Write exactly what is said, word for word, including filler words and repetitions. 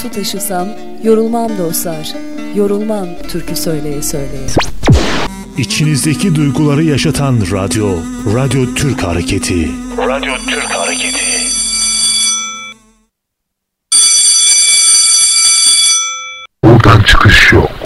su taşısam, yorulmam dostlar, yorulmam türkü söyleye söyleye. İçinizdeki duyguları yaşatan radyo, Radyo Türk Hareketi. Radyo Türk Hareketi. Buradan çıkış yok.